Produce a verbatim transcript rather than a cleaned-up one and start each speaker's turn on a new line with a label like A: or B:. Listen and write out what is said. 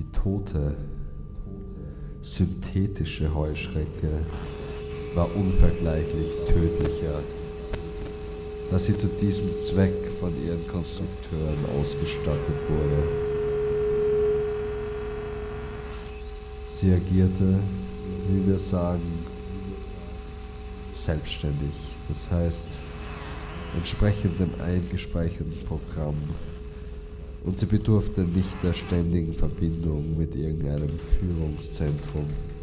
A: Die tote, synthetische Heuschrecke war unvergleichlich tödlicher, da sie zu diesem Zweck von ihren Konstrukteuren ausgestattet wurde. Sie agierte, wie wir sagen, selbstständig, das heißt entsprechend dem eingespeicherten Programm, und sie bedurfte nicht der ständigen Verbindung mit irgendeinem Führungszentrum.